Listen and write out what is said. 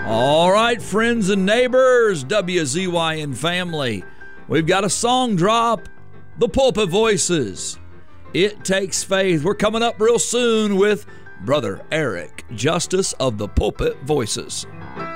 All right, friends and neighbors, WZYN family, we've got a song drop, The Pulpit Voices. It Takes Faith. We're coming up real soon with Brother Eric Justice of the Pulpit Voices.